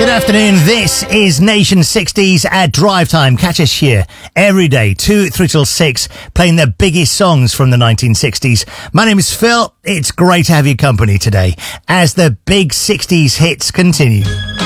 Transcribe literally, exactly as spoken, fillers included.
afternoon. This is Nation sixties at Drive Time. Catch us here every day, two, three till six, playing the biggest songs from the nineteen sixties. My name is Phil. It's great to have your company today as the big sixties hits continue.